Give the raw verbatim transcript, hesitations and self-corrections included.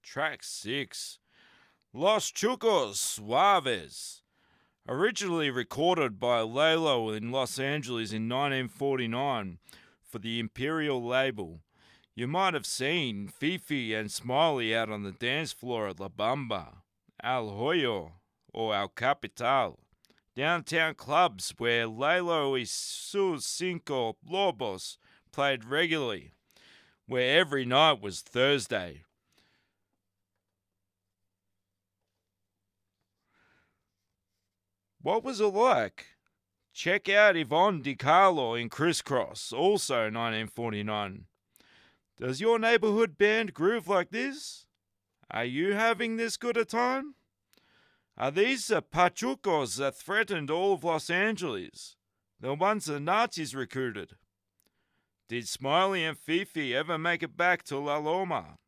Track six, Los Chucos Suaves. Originally recorded by Lalo in Los Angeles in nineteen forty-nine for the Imperial label. You might have seen Fifi and Smiley out on the dance floor at La Bamba, El Hoyo, or El Capital, downtown clubs where Lalo y sus Cinco Lobos played regularly, where every night was Thursday. What was it like? Check out Yvonne DiCarlo in Crisscross, also nineteen forty-nine. Does your neighborhood band groove like this? Are you having this good a time? Are these the Pachucos that threatened all of Los Angeles? The ones the Nazis recruited? Did Smiley and Fifi ever make it back to La Loma?